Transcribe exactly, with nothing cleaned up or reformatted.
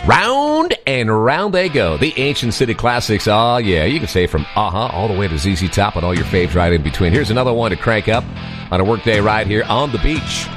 Round and round they go. The Ancient City Classics. Oh, yeah. You can say from uh-huh all the way to Z Z Top and all your faves right in between. Here's another one to crank up on a workday ride here on the beach.